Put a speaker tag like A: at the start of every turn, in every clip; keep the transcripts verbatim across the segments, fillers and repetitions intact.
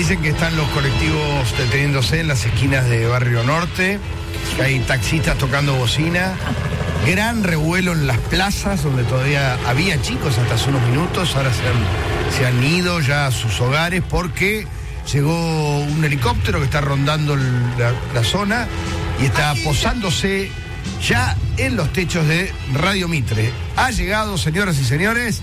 A: dicen que están los colectivos deteniéndose en las esquinas de Barrio Norte, que hay taxistas tocando bocina, gran revuelo en las plazas donde todavía había chicos hasta hace unos minutos, ahora se han, se han ido ya a sus hogares porque llegó un helicóptero que está rondando la, la zona y está posándose ya en los techos de Radio Mitre. Ha llegado, señoras y señores.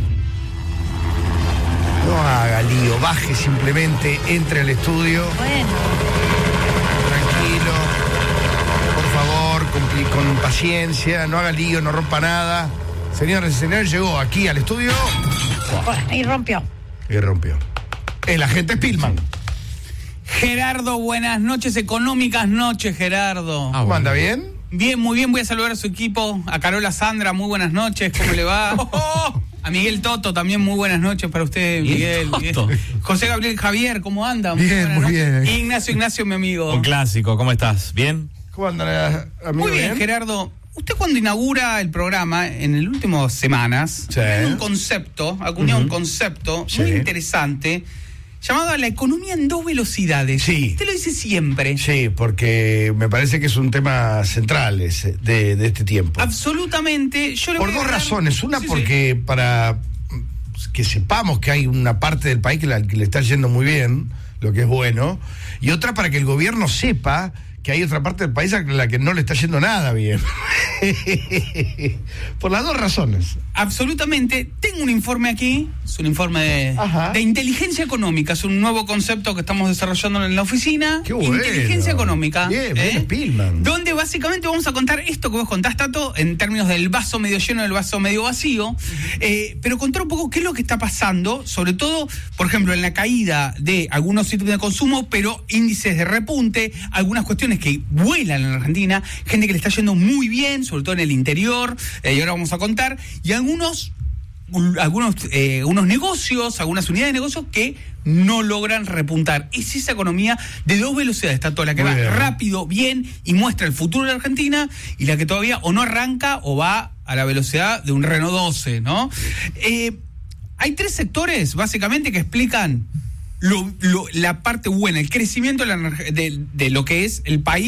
A: No haga lío, baje simplemente, entre al estudio.
B: Bueno.
A: Tranquilo, por favor, con, con paciencia, no haga lío, no rompa nada. Señoras y señores, llegó aquí al estudio.
B: Y rompió.
A: Y rompió. El agente Spillman.
C: Gerardo, buenas noches, económicas noches, Gerardo.
A: ¿Cómo anda, bien?
C: Bien, muy bien, voy a saludar a su equipo, a Carola Sandra, muy buenas noches, ¿cómo le va? A Miguel Toto también, muy buenas noches para usted, Miguel. Miguel. José Gabriel Javier, ¿cómo anda? Muy
A: bien, muy
C: noches.
A: bien.
C: Ignacio, Ignacio, mi amigo.
D: Un clásico, ¿cómo estás? ¿Bien?
A: ¿Cómo andan, amigo?
C: Muy bien, Gerardo. Usted cuando inaugura el programa, en las últimas semanas,
A: sí,
C: tiene un concepto, acuñó uh-huh. un concepto sí. muy interesante, llamado la economía en dos velocidades.
A: Sí.
C: Usted lo dice siempre.
A: Sí, porque me parece que es un tema central ese, de, de este tiempo.
C: Absolutamente. Yo le
A: Por
C: voy a
A: dos
C: dar...
A: razones. Una,
C: sí,
A: porque sí. para que sepamos que hay una parte del país que, la, que le está yendo muy bien, lo que es bueno, y otra para que el gobierno sepa que hay otra parte del país a la que no le está yendo nada bien. Por las dos razones.
C: Absolutamente. Tengo un informe aquí, es un informe de, de inteligencia económica, es un nuevo concepto que estamos desarrollando en la oficina.
A: Qué bueno.
C: Inteligencia económica.
A: Bien, bien,
C: ¿eh?
A: Spillman.
C: Donde básicamente vamos a contar esto que vos contás, Tato, en términos del vaso medio lleno, del vaso medio vacío, eh, pero contar un poco qué es lo que está pasando, sobre todo, por ejemplo, en la caída de algunos ítems de consumo, pero índices de repunte, algunas cuestiones que vuelan en la Argentina, gente que le está yendo muy bien, sobre todo en el interior, eh, y ahora vamos a contar, y algunos algunos eh, unos negocios, algunas unidades de negocios que no logran repuntar. Es esa economía de dos velocidades, tanto la que muy va bien. rápido, bien, y muestra el futuro de la Argentina, y la que todavía o no arranca o va a la velocidad de un Renault doce, ¿no? Eh, hay tres sectores, básicamente, que explican Lo, lo, la parte buena, el crecimiento de, la, de, de lo que es el país.